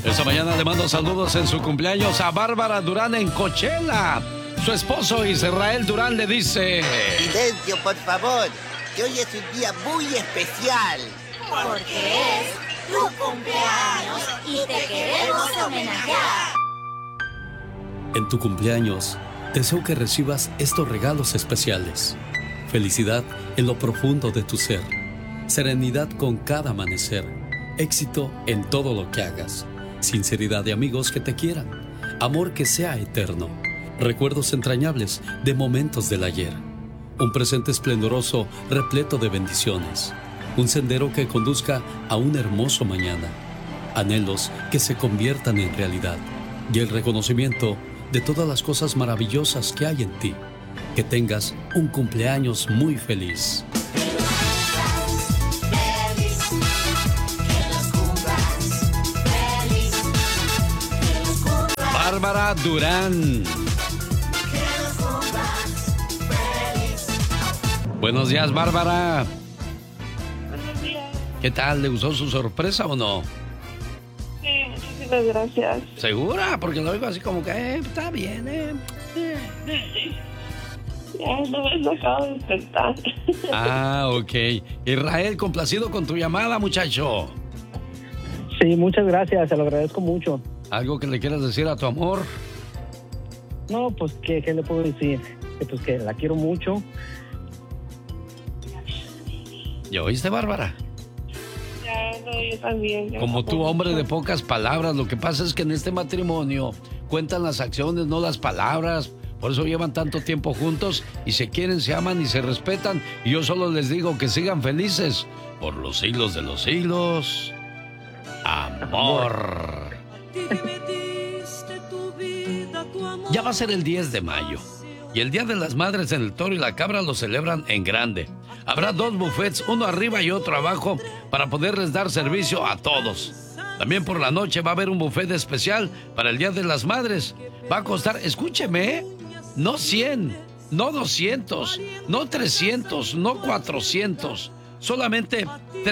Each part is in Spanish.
Esta mañana le mando saludos en su cumpleaños a Bárbara Durán en Coachella. Su esposo Israel Durán le dice: silencio, por favor, que hoy es un día muy especial. Porque es tu cumpleaños y te queremos homenajear. En tu cumpleaños, deseo que recibas estos regalos especiales. Felicidad en lo profundo de tu ser. Serenidad con cada amanecer. Éxito en todo lo que hagas. Sinceridad de amigos que te quieran. Amor que sea eterno. Recuerdos entrañables de momentos del ayer. Un presente esplendoroso repleto de bendiciones. Un sendero que conduzca a un hermoso mañana. Anhelos que se conviertan en realidad. Y el reconocimiento de todas las cosas maravillosas que hay en ti. Que tengas un cumpleaños muy feliz. Bárbara Durán. Buenos días, Bárbara. Buenos días. ¿Qué tal? ¿Le gustó su sorpresa o no? Sí, muchísimas gracias. ¿Segura? Porque lo oigo así como que, está bien, Ya no me acabo de despertar. Ah, ok. Israel, complacido con tu llamada, muchacho. Sí, muchas gracias, se lo agradezco mucho. ¿Algo que le quieras decir a tu amor? No, pues, ¿qué le puedo decir? Pues que la quiero mucho. ¿Ya oíste, Bárbara? Ya, no, yo también. Ya Como tú, hombre mucho. de pocas palabras, lo que pasa es que en este matrimonio cuentan las acciones, no las palabras. Por eso llevan tanto tiempo juntos y se quieren, se aman y se respetan. Y yo solo les digo que sigan felices por los siglos de los siglos. Amor. Ya va a ser el 10 de mayo. Y el Día de las Madres en el Toro y la Cabra lo celebran en grande. Habrá 2 buffets, uno arriba y otro abajo, para poderles dar servicio a todos. También por la noche va a haber un buffet especial para el Día de las Madres. Va a costar, escúcheme, no 100, no 200, no 300, no 400, solamente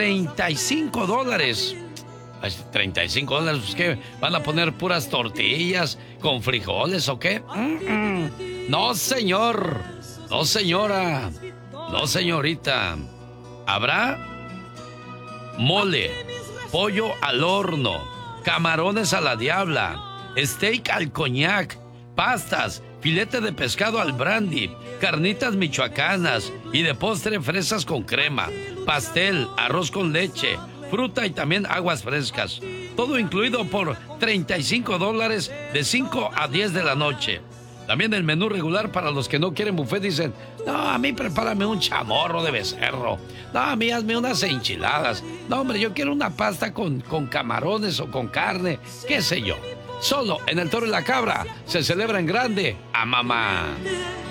$35. Ay, $35, pues, ¿qué? ¿Van a poner puras tortillas con frijoles o qué? No, señor. No, señora. No, señorita. Habrá mole, pollo al horno, camarones a la diabla, steak al coñac, pastas, filete de pescado al brandy, carnitas michoacanas y de postre fresas con crema, pastel, arroz con leche, fruta y también aguas frescas. Todo incluido por $35 de 5 a 10 de la noche. También el menú regular para los que no quieren buffet dicen: no, a mí prepárame un chamorro de becerro. No, a mí hazme unas enchiladas. No, hombre, yo quiero una pasta con camarones o con carne, qué sé yo. Solo en el Toro y la Cabra se celebra en grande a mamá.